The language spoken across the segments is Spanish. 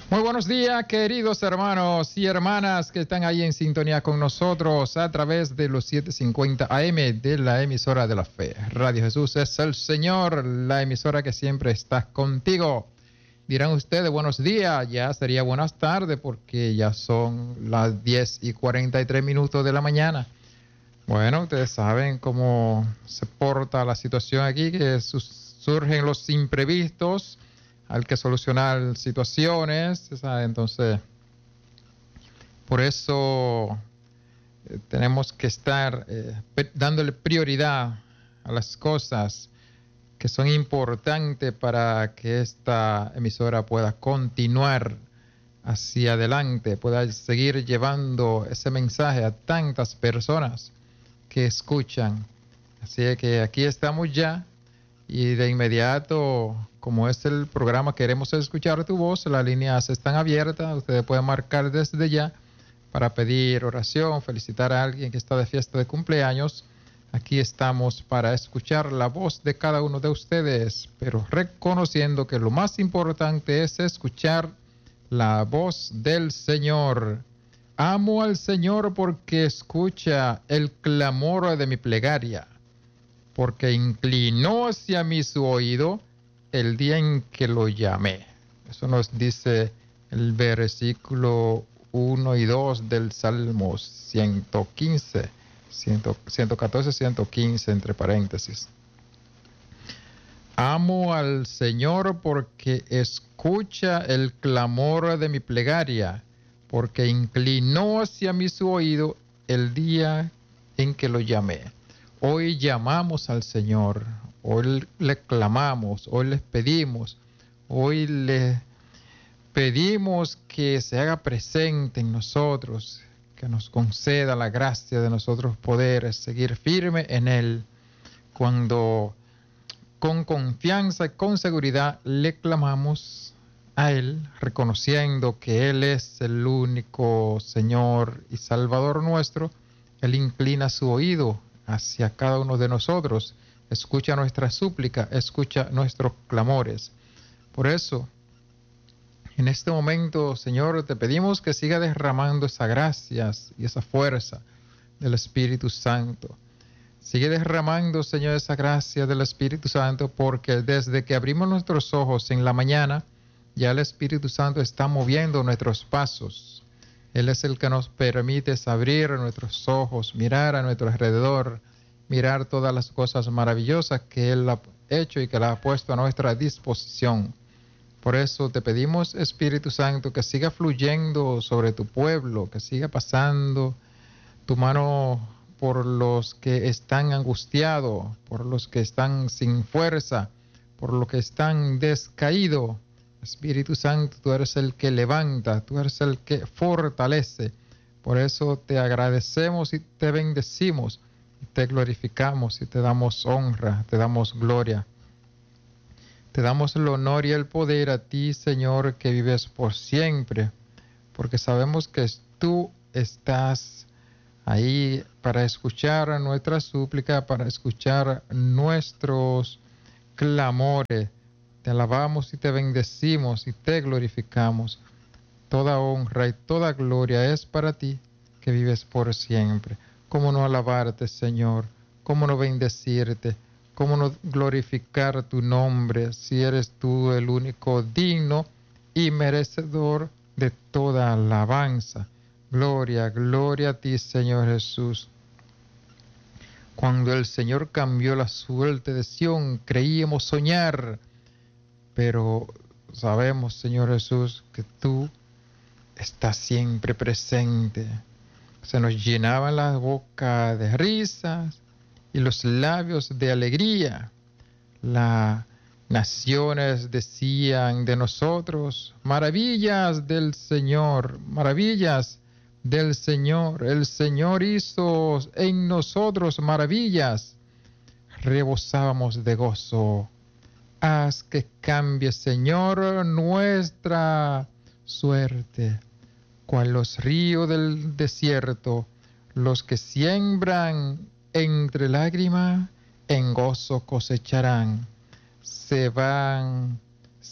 Muy buenos días, queridos hermanos y hermanas que están ahí en sintonía con nosotros a través de los 750 AM de la emisora de la fe. Radio Jesús es el Señor, la emisora que siempre está contigo. Dirán ustedes buenos días, ya sería buenas tardes porque ya son las 10:43 de la mañana. Bueno, ustedes saben cómo se porta la situación aquí, que surgen los imprevistos. Hay que solucionar situaciones, ¿sabes? Entonces, por eso tenemos que estar dándole prioridad a las cosas que son importantes para que esta emisora pueda continuar hacia adelante, pueda seguir llevando ese mensaje a tantas personas que escuchan. Así que aquí estamos ya. Y de inmediato, como es el programa Queremos Escuchar Tu Voz, las líneas están abiertas. Ustedes pueden marcar desde ya para pedir oración, felicitar a alguien que está de fiesta de cumpleaños. Aquí estamos para escuchar la voz de cada uno de ustedes, pero reconociendo que lo más importante es escuchar la voz del Señor. Amo al Señor porque escucha el clamor de mi plegaria, porque inclinó hacia mí su oído el día en que lo llamé. Eso nos dice el versículo 1 y 2 del Salmo 114, 115, entre paréntesis. Amo al Señor porque escucha el clamor de mi plegaria, porque inclinó hacia mí su oído el día en que lo llamé. Hoy llamamos al Señor, hoy le clamamos, hoy les pedimos, hoy le pedimos que se haga presente en nosotros, que nos conceda la gracia de nosotros poder seguir firme en Él, cuando con confianza y con seguridad le clamamos a Él, reconociendo que Él es el único Señor y Salvador nuestro. Él inclina su oído hacia cada uno de nosotros, escucha nuestra súplica, escucha nuestros clamores. Por eso, en este momento, Señor, te pedimos que siga derramando esas gracias y esa fuerza del Espíritu Santo. Sigue derramando, Señor, esa gracia del Espíritu Santo, porque desde que abrimos nuestros ojos en la mañana, ya el Espíritu Santo está moviendo nuestros pasos. Él es el que nos permite abrir nuestros ojos, mirar a nuestro alrededor, mirar todas las cosas maravillosas que Él ha hecho y que las ha puesto a nuestra disposición. Por eso te pedimos, Espíritu Santo, que siga fluyendo sobre tu pueblo, que siga pasando tu mano por los que están angustiados, por los que están sin fuerza, por los que están descaídos. Espíritu Santo, tú eres el que levanta, tú eres el que fortalece. Por eso te agradecemos y te bendecimos, y te glorificamos y te damos honra, te damos gloria. Te damos el honor y el poder a ti, Señor, que vives por siempre, porque sabemos que tú estás ahí para escuchar nuestra súplica, para escuchar nuestros clamores. Te alabamos y te bendecimos y te glorificamos. Toda honra y toda gloria es para ti, que vives por siempre. ¿Cómo no alabarte, Señor? ¿Cómo no bendecirte? ¿Cómo no glorificar tu nombre si eres tú el único digno y merecedor de toda alabanza? Gloria, gloria a ti, Señor Jesús. Cuando el Señor cambió la suerte de Sión, creíamos soñar, pero sabemos, Señor Jesús, que tú estás siempre presente. Se nos llenaban las bocas de risas y los labios de alegría. Las naciones decían de nosotros, maravillas del Señor, maravillas del Señor. El Señor hizo en nosotros maravillas. Rebosábamos de gozo. Haz que cambie, Señor, nuestra suerte, cual los ríos del desierto, los que siembran entre lágrimas, en gozo cosecharán. Se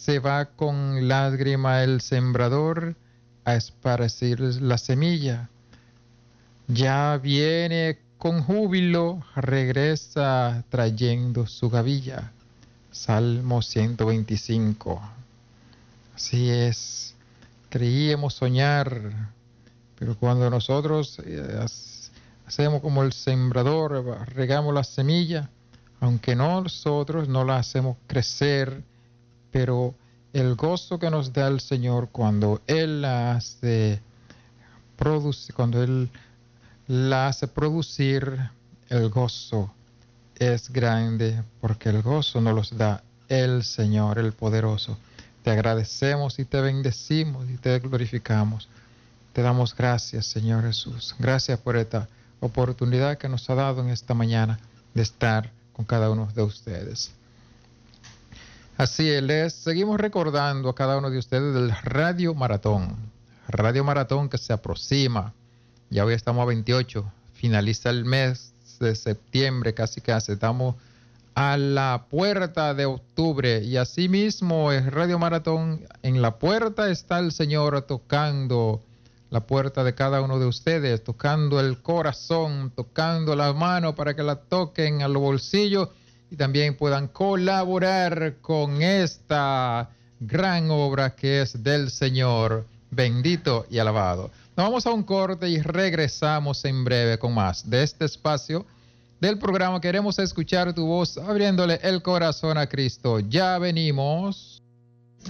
Se va con lágrima el sembrador a esparcir la semilla. Ya viene con júbilo, regresa trayendo su gavilla. Salmo 125. Así es. Creíamos soñar, pero cuando nosotros hacemos como el sembrador, regamos la semilla, aunque nosotros no la hacemos crecer, pero el gozo que nos da el Señor cuando Él la hace producir, cuando Él la hace producir, el gozo es grande, porque el gozo nos los da el Señor, el poderoso. Te agradecemos y te bendecimos y te glorificamos. Te damos gracias, Señor Jesús. Gracias por esta oportunidad que nos ha dado en esta mañana de estar con cada uno de ustedes. Así es, les seguimos recordando a cada uno de ustedes del Radio Maratón. Radio Maratón que se aproxima. Ya hoy estamos a 28. Finaliza el mes de septiembre, casi. Estamos a la puerta de octubre. Y así mismo es Radio Maratón. En la puerta está el Señor tocando la puerta de cada uno de ustedes, tocando el corazón, tocando la mano para que la toquen a los bolsillos y también puedan colaborar con esta gran obra que es del Señor. Bendito y alabado. Nos vamos a un corte y regresamos en breve con más de este espacio del programa. Queremos escuchar tu voz abriéndole el corazón a Cristo. Ya venimos.